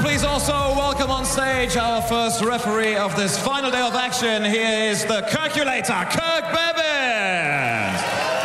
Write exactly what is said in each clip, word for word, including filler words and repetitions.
please also welcome on stage our first referee of this final day of action. Here is the Calculator, Kirk Bevins.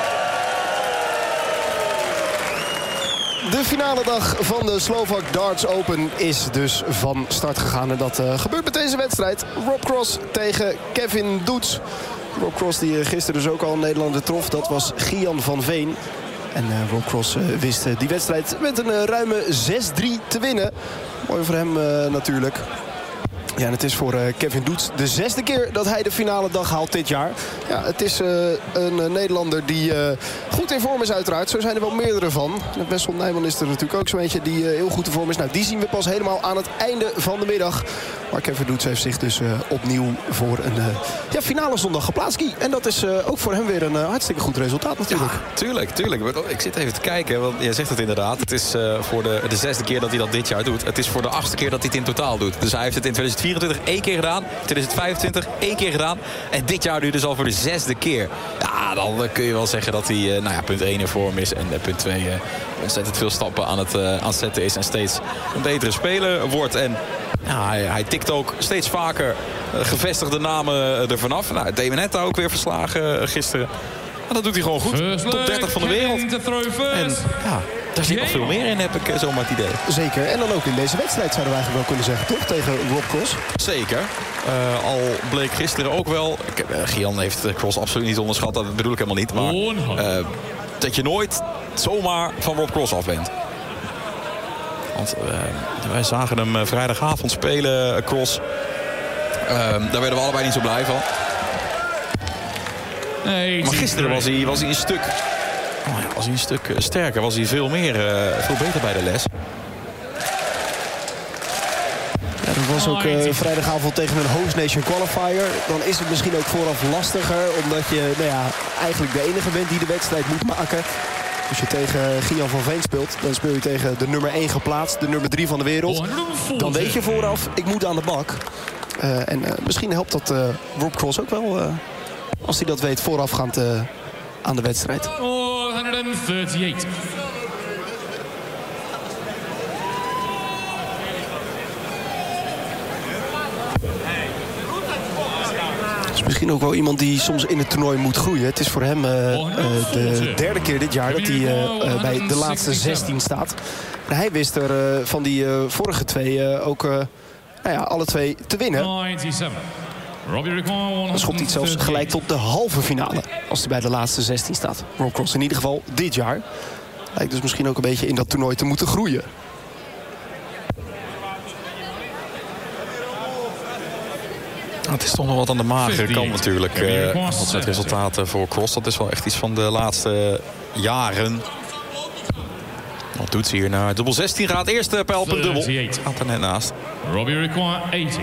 De finale dag van de Slovak Darts Open is dus van start gegaan. En dat uh, gebeurt met deze wedstrijd. Rob Cross tegen Kevin Doets. Rob Cross die gisteren dus ook al een Nederlander trof. Dat was Gian van Veen. En uh, Rob Cross uh, wist uh, die wedstrijd met een uh, ruime zes drie te winnen. Mooi voor hem uh, natuurlijk. Ja, en het is voor uh, Kevin Doets de zesde keer dat hij de finale dag haalt dit jaar. Ja, het is uh, een uh, Nederlander die uh, goed in vorm is uiteraard. Zo zijn er wel meerdere van. Wessel Nijman is er natuurlijk ook zo eentje die uh, heel goed in vorm is. Nou, die zien we pas helemaal aan het einde van de middag. Maar Kevin Doets heeft zich dus uh, opnieuw voor een uh, ja, finale zondag geplaatst. Guy. En dat is uh, ook voor hem weer een uh, hartstikke goed resultaat natuurlijk. Ja, tuurlijk, tuurlijk. Ik zit even te kijken, want jij zegt het inderdaad. Het is uh, voor de, de zesde keer dat hij dat dit jaar doet. Het is voor de achtste keer dat hij het in totaal doet. Dus hij heeft het in tweeduizend vierentwintig één keer gedaan. tweeduizend vijfentwintig één keer gedaan. En dit jaar nu dus al voor de zesde keer. Ja, dan kun je wel zeggen dat hij uh, nou ja, punt één in vorm is. En uh, punt twee uh, ontzettend veel stappen aan het, uh, aan het zetten is. En steeds een betere speler wordt. En ja, hij, hij tikt ook steeds vaker uh, gevestigde namen uh, er vanaf. Nou, Demonetta ook weer verslagen uh, gisteren. Maar dat doet hij gewoon goed. Top dertig van de wereld. En ja, daar zit nog veel meer in, heb ik zomaar het idee. Zeker. En dan ook in deze wedstrijd zouden we eigenlijk wel kunnen zeggen, toch? Tegen Rob Cross. Zeker. Uh, al bleek gisteren ook wel... Uh, Gian heeft Cross absoluut niet onderschat. Dat bedoel ik helemaal niet. Maar uh, dat je nooit zomaar van Rob Cross af bent. Want uh, wij zagen hem uh, vrijdagavond spelen, uh, Cross. Uh, daar werden we allebei niet zo blij van. Nee, maar gisteren was hij, was hij een stuk... Oh ja, was hij een stuk sterker. Was hij veel meer, uh, veel beter bij de les. Ja, dat was ook uh, vrijdagavond tegen een Host Nation qualifier. Dan is het misschien ook vooraf lastiger. Omdat je nou ja, eigenlijk de enige bent die de wedstrijd moet maken. Als je tegen Gian van Veen speelt, dan speel je tegen de nummer één geplaatst. De nummer drie van de wereld. Dan weet je vooraf, ik moet aan de bak. Uh, en uh, misschien helpt dat uh, Rob Cross ook wel... Uh, als hij dat weet voorafgaand uh, aan de wedstrijd. honderddrachtenzestig. is misschien ook wel iemand die soms in het toernooi moet groeien. Het is voor hem uh, uh, de derde keer dit jaar dat hij uh, uh, bij de laatste zestien staat. En hij wist er uh, van die uh, vorige twee uh, ook uh, nou ja, alle twee te winnen. Dan schopt hij het zelfs gelijk tot de halve finale als hij bij de laatste zestien staat. Rob Cross in ieder geval dit jaar. Lijkt dus misschien ook een beetje in dat toernooi te moeten groeien. Het is toch nog wat aan de magere kant natuurlijk. Uh, wat het resultaten voor Cross. Dat is wel echt iets van de laatste jaren. Wat doet ze hier naar dubbel zestien? Gaat eerst pijlpunt dubbel. Gaat er net naast. Robbie require eighty.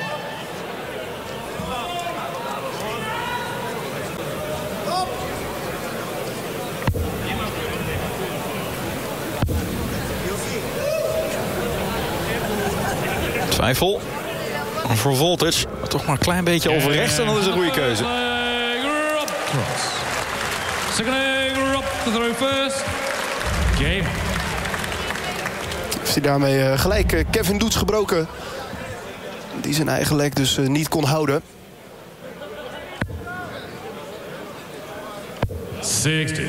Twijfel. Voor Voltage. Toch maar een klein beetje over rechts en dan is het een goede keuze. Second leg, Rob to throw first. Game. Heeft hij daarmee uh, gelijk uh, Kevin Doets gebroken. Die zijn eigen leg dus uh, niet kon houden. zestig.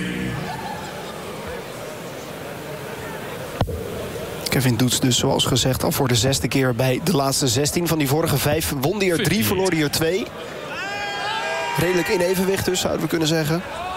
Kevin Doets dus zoals gezegd al voor de zesde keer bij de laatste zestien. Van die vorige vijf won hij er drie, verloor hij er twee. Redelijk in evenwicht dus, zouden we kunnen zeggen.